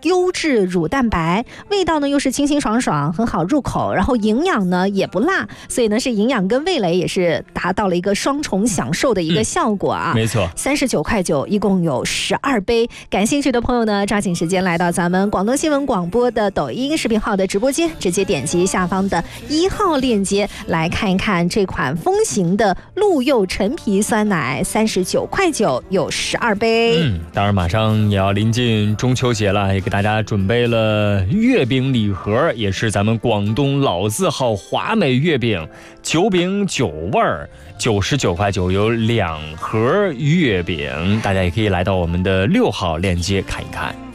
优质乳蛋白，味道呢又是清清爽爽，很好入口，然后营养呢也不辣，所以呢是营养跟味蕾也是达到了一个双重享受的一个效果啊。 没错 ，39.9块，一共有12杯。感兴趣的朋友呢，抓紧时间来到咱们广东新闻广播的抖音视频号的直播间，直接点击下方的1号链接来看一看这款风行的鹿柚陈皮酸奶，39.9有12杯。 当然马上也要临近中秋节了，也给大家准备了月饼礼盒，也是咱们广东老字号华美月饼，9饼9味儿，99.9有2盒月饼，大家也可以来到我们的6号链接看一看。